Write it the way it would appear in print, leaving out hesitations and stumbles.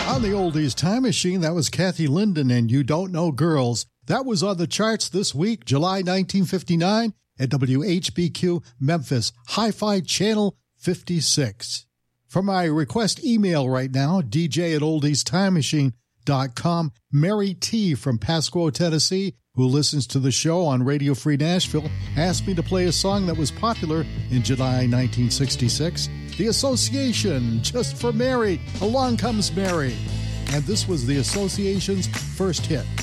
On the Oldies Time Machine, that was Kathy Linden and You Don't Know Girls. That was on the charts this week, July 1959, at WHBQ Memphis, Hi-Fi Channel 56. For my request email right now, dj@oldiestimemachine.com, Mary T. from Pasco, Tennessee, who listens to the show on Radio Free Nashville, asked me to play a song that was popular in July 1966, The Association, Just for Mary, Along Comes Mary. And this was the Association's first hit.